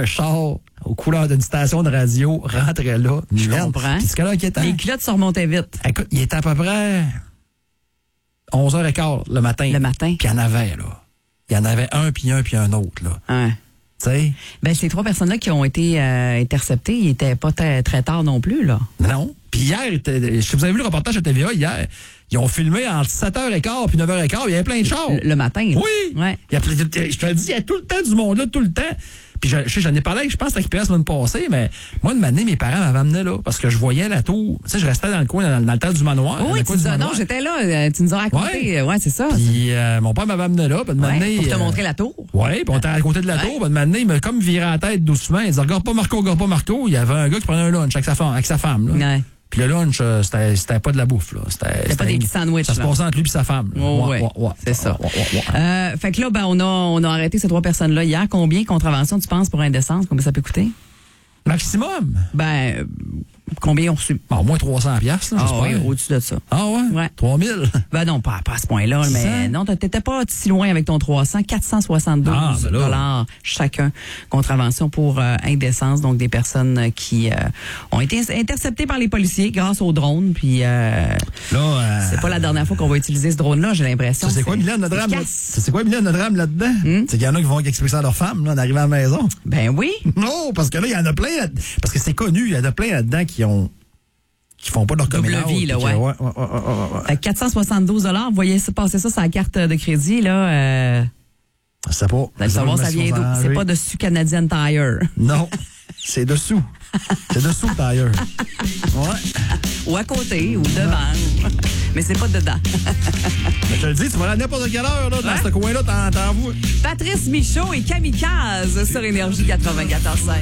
un char aux couleurs d'une station de radio rentrait là. Je comprends. Puis ce que là inquiétant. Les culottes se remontaient vite. Écoute, il était à peu près 11h15 le matin. Le matin. Puis il y en avait, là. Il y en avait un, puis un autre, là. Ouais. Tu sais? Ben, ces 3 personnes-là qui ont été interceptées, ils n'étaient pas très tard non plus, là. Non. Puis hier, vous avez vu le reportage à TVA hier, ils ont filmé entre 7h15 puis 9h15, il y avait plein de chars. Le matin. Oui. Ouais. Je te le dis, il y a tout le temps du monde là, tout le temps. Puis j'en ai parlé, je pense, avec la semaine passée, mais moi, une année, mes parents m'avaient amené là, parce que je voyais la tour. Tu sais, je restais dans le coin, dans le temps du manoir. Oui, tu disais, non, j'étais là, tu nous as raconté. Ouais, c'est ça. Puis mon père m'avait amené là, puis une année. Pour te montrer la tour. Oui, puis on était à côté de la tour, puis une année, il m'a comme viré la tête doucement. Il disait, regarde pas Marco. Il y avait un gars qui prenait un lunch avec sa femme, là. Ouais. Puis le lunch, c'était pas de la bouffe, là. C'était pas des petits sandwichs. Ça se passait entre lui et sa femme. Ouais, c'est ça. Fait que là, ben, on a arrêté ces 3 personnes-là hier. Combien contravention tu penses pour indécence? Combien ça peut coûter? Maximum? Ben, combien ont reçu? Au moins 300 piastres, là, j'espère. Oui, au-dessus de ça. Ah ouais? Ouais. 3000? Ben non, pas à ce point-là, mais non, t'étais pas si loin avec ton 300, 472 $ chacun. Contravention pour indécence, donc des personnes qui ont été interceptées par les policiers grâce au drone, puis c'est pas la dernière fois qu'on va utiliser ce drone-là, j'ai l'impression. C'est quoi, Mylène, notre drame? C'est quoi, Mylène, notre drame là-dedans? C'est qu'il y en a qui vont expliquer ça à leur femme, là, en arrivant à la maison. Ben oui. Non, parce que là, il y en a plein, parce que c'est connu, il y en a plein là-dedans qui font pas leur coming out. Double vie, là, ouais. Fait que 472 $, vous voyez passer ça sur la carte de crédit, là. Je sais pas. Vous allez savoir, ça vient d'où. C'est pas dessus Canadian Tire. Non, c'est dessous. C'est dessous le tire. Ouais. Ou à côté, ou devant. Mais c'est pas dedans. Mais je te le dis, tu vas aller à n'importe quelle heure, là, dans ce coin-là, t'en vois. Patrice Michaud et Kamikaze sur Énergie 94.5.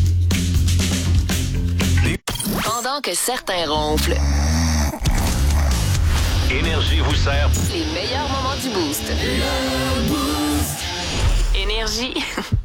Pendant que certains ronflent, Énergie vous sert les meilleurs moments du Boost. Énergie.